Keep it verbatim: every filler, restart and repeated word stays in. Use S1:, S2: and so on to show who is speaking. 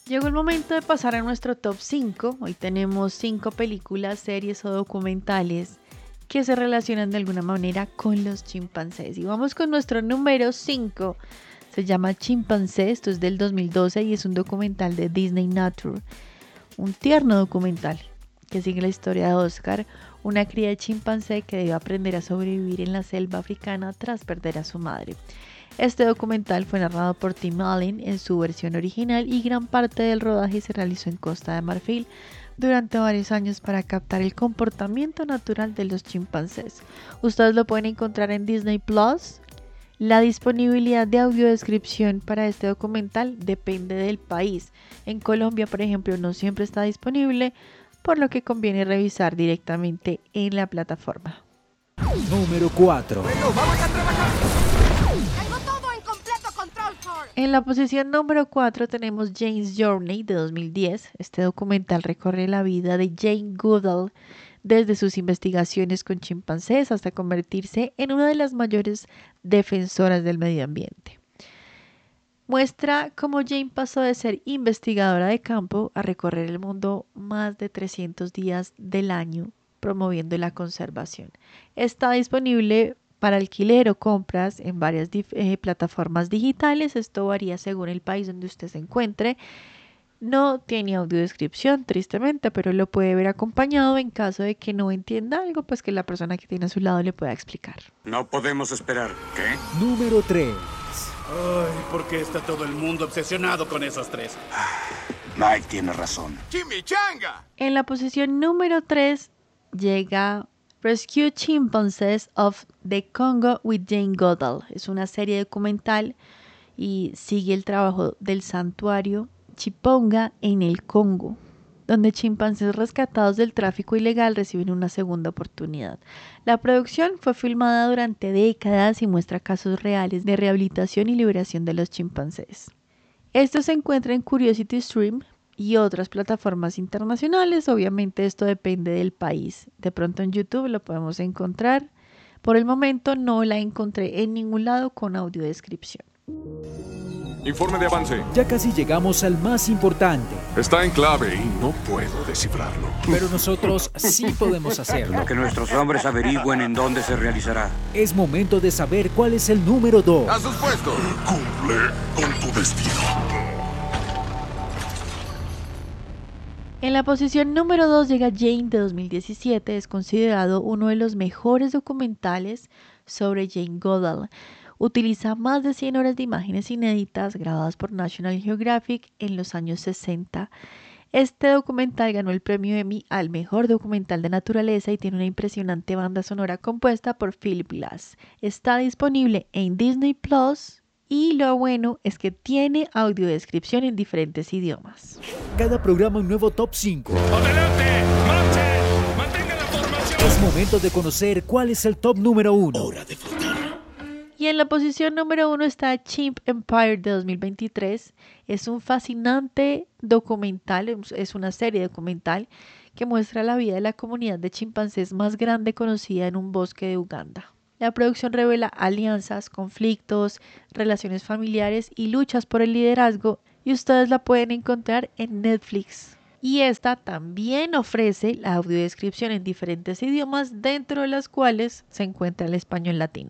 S1: Llegó el momento de pasar a nuestro top cinco. Hoy tenemos cinco películas, series o documentales que se relacionan de alguna manera con los chimpancés. Y vamos con nuestro número cinco. Se llama Chimpancé, esto es del dos mil doce y es un documental de Disney Nature. Un tierno documental que sigue la historia de Oscar, una cría de chimpancé que debe aprender a sobrevivir en la selva africana tras perder a su madre. Este documental fue narrado por Tim Allen en su versión original y gran parte del rodaje se realizó en Costa de Marfil durante varios años para captar el comportamiento natural de los chimpancés. Ustedes lo pueden encontrar en Disney Plus. La disponibilidad de audiodescripción para este documental depende del país. En Colombia, por ejemplo, no siempre está disponible, por lo que conviene revisar directamente en la plataforma.
S2: Número cuatro.
S3: Bueno, vamos a trabajar.
S4: Tengo todo en completo control, Ford.
S1: En la posición número cuatro tenemos Jane's Journey de dos mil diez. Este documental recorre la vida de Jane Goodall desde sus investigaciones con chimpancés hasta convertirse en una de las mayores defensoras del medio ambiente. Muestra cómo Jane pasó de ser investigadora de campo a recorrer el mundo más de trescientos días del año promoviendo la conservación. Está disponible para alquiler o compras en varias eh, plataformas digitales. Esto varía según el país donde usted se encuentre. No tiene audiodescripción, tristemente, pero lo puede ver acompañado en caso de que no entienda algo, pues que la persona que tiene a su lado le pueda explicar.
S3: No podemos esperar. ¿Qué?
S2: Número tres.
S5: Ay, ¿por qué está todo el mundo obsesionado con esos tres?
S3: Mike tiene razón.
S5: ¡Chimichanga!
S1: En la posición número tres llega Rescue Chimpanzees of the Congo with Jane Goodall. Es una serie documental y sigue el trabajo del santuario Chiponga en el Congo, donde chimpancés rescatados del tráfico ilegal reciben una segunda oportunidad. La producción fue filmada durante décadas y muestra casos reales de rehabilitación y liberación de los chimpancés. Esto se encuentra en Curiosity Stream y otras plataformas internacionales. Obviamente esto depende del país. De pronto en YouTube lo podemos encontrar. Por el momento no la encontré en ningún lado con audiodescripción.
S6: Informe de avance.
S2: Ya casi llegamos al más importante.
S6: Está en clave y no puedo descifrarlo.
S2: Pero nosotros sí podemos hacerlo.
S3: Que nuestros hombres averigüen en dónde se realizará.
S2: Es momento de saber cuál es el número dos.
S6: ¡A sus puestos! Cumple con tu destino.
S1: En la posición número dos llega Jane de dos mil diecisiete. Es considerado uno de los mejores documentales sobre Jane Goodall. Utiliza más de cien horas de imágenes inéditas grabadas por National Geographic en los años sesenta. Este documental ganó el premio Emmy al mejor documental de naturaleza y tiene una impresionante banda sonora compuesta por Philip Glass. Está disponible en Disney Plus y lo bueno es que tiene audiodescripción en diferentes idiomas.
S2: Cada programa un nuevo top cinco.
S5: ¡Adelante! ¡Marchen! ¡Mantengan la formación!
S2: Es momento de conocer cuál es el top número uno.
S5: Hora de flotar.
S1: Y en la posición número uno está Chimp Empire de dos mil veintitrés. Es un fascinante documental, es una serie documental que muestra la vida de la comunidad de chimpancés más grande conocida en un bosque de Uganda. La producción revela alianzas, conflictos, relaciones familiares y luchas por el liderazgo y ustedes la pueden encontrar en Netflix. Y esta también ofrece la audiodescripción en diferentes idiomas, dentro de las cuales se encuentra el español latino.